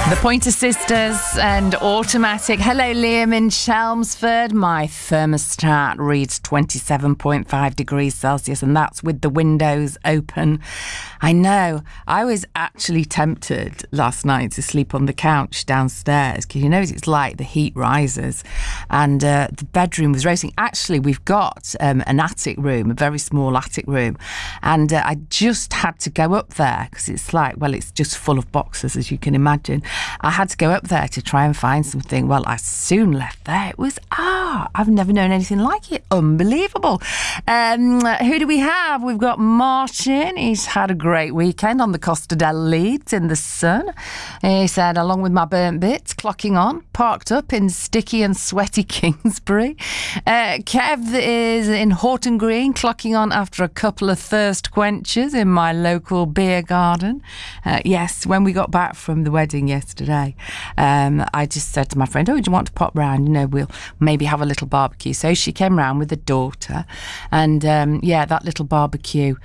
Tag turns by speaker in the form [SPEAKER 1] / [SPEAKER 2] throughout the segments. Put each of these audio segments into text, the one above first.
[SPEAKER 1] The Pointer Sisters and Automatic. Hello, Liam in Chelmsford. My thermostat reads 27.5 degrees Celsius, and that's with the windows open. I know. I was actually tempted last night to sleep on the couch downstairs because you know it's like the heat rises, and the bedroom was roasting. Actually, we've got an attic room, a very small attic room, and I just had to go up there because it's like, well, it's just full of boxes, as you can imagine. I had to go up there to try and find something. Well, I soon left there. It was, I've never known anything like it. Unbelievable. Who do we have? We've got Martin. He's had a great weekend on the Costa del Leeds in the sun. He said, along with my burnt bits, clocking on, parked up in sticky and sweaty Kingsbury. Kev is in Horton Green, clocking on after a couple of thirst quenchers in my local beer garden. Yes, when we got back from the wedding yesterday, I just said to my friend, do you want to pop round? You know, we'll maybe have a little barbecue. So she came round with the daughter, and that little barbecue.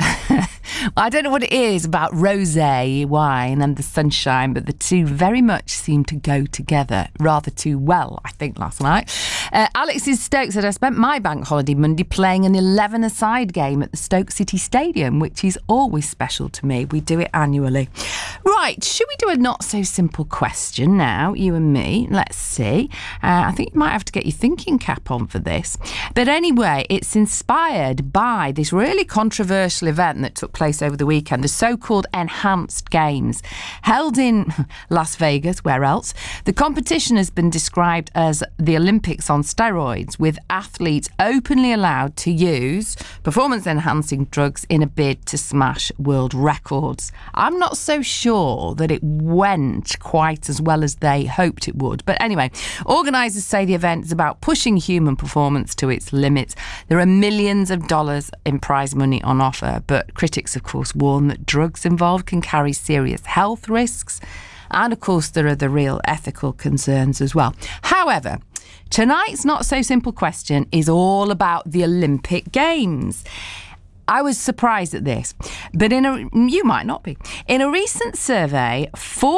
[SPEAKER 1] I don't know what it is about rosé wine and the sunshine, but the two very much seem to go together rather too well, I think, last night. Alex in Stoke said, I spent my bank holiday Monday playing an 11-a-side game at the Stoke City Stadium, which is always special to me. We do it annually. Right, should we do a not-so-simple question now, you and me? Let's see. I think you might have to get your thinking cap on for this. But anyway, it's inspired by this really controversial event that took place over the weekend, the so-called Enhanced Games, held in Las Vegas. Where else? The competition has been described as the Olympics on steroids, with athletes openly allowed to use performance-enhancing drugs in a bid to smash world records. I'm not so sure that it went quite as well as they hoped it would. But anyway, organisers say the event is about pushing human performance to its limits. There are millions of dollars in prize money on offer, but critics, of course, warn that drugs involved can carry serious health risks. And, of course, there are the real ethical concerns as well. However, tonight's not-so-simple question is all about the Olympic Games. I was surprised at this, but you might not be. In a recent survey,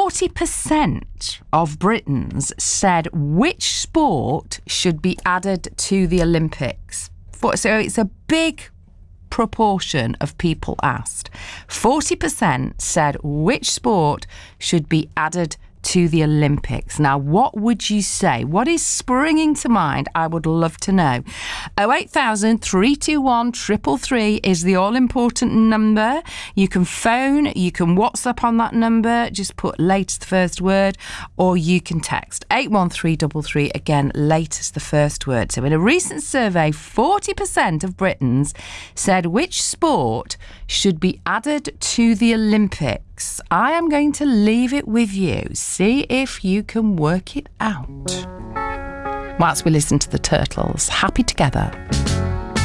[SPEAKER 1] 40% of Britons said which sport should be added to the Olympics. So it's a big proportion of people asked. 40% said which sport should be added to the Olympics. Now, what would you say? What is springing to mind? I would love to know. 08000 321 333 is the all-important number. You can phone, you can WhatsApp on that number, just put latest first word, or you can text 81333, again, latest the first word. So in a recent survey, 40% of Britons said which sport should be added to the Olympics. I am going to leave it with you. See if you can work it out. Whilst we listen to the Turtles, Happy Together.